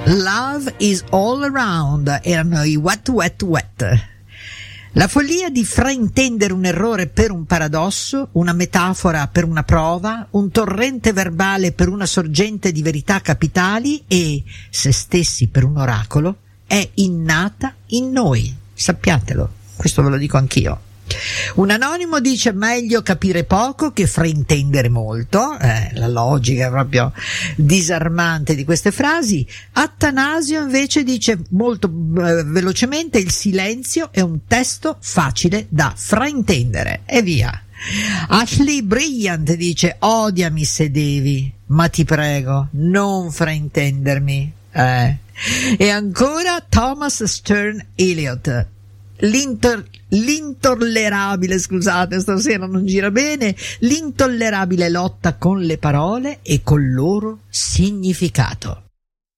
Love is all around, erano i Wet Wet Wet. La follia di fraintendere un errore per un paradosso, una metafora per una prova, un torrente verbale per una sorgente di verità capitali e se stessi per un oracolo è innata in noi, sappiatelo, questo ve lo dico anch'io. Un anonimo dice: meglio capire poco che fraintendere molto. La logica è proprio disarmante di queste frasi. Attanasio invece dice molto velocemente: il silenzio è un testo facile da fraintendere, e via. Ashley Brilliant dice: odiami se devi, ma ti prego non fraintendermi. E ancora Thomas Stern Eliot: l'intollerabile, scusate, stasera non gira bene, l'intollerabile lotta con le parole e col loro significato.